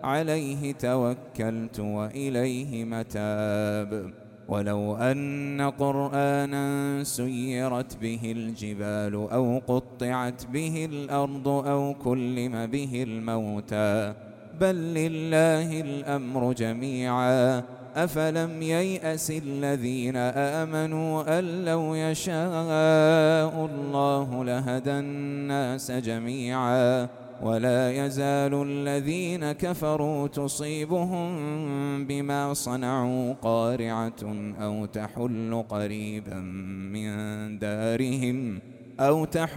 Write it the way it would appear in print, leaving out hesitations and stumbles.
عليه توكلت وإليه متاب. ولو أن قرآنا سيرت به الجبال أو قطعت به الأرض أو كلم به الموتى بل لله الأمر جميعا أفلم ييأس الذين آمنوا أن لو يشاء الله لهدى الناس جميعا ولا يزال الذين كفروا تصيبهم بما صنعوا قارعة أو تحل قريبا من دارهم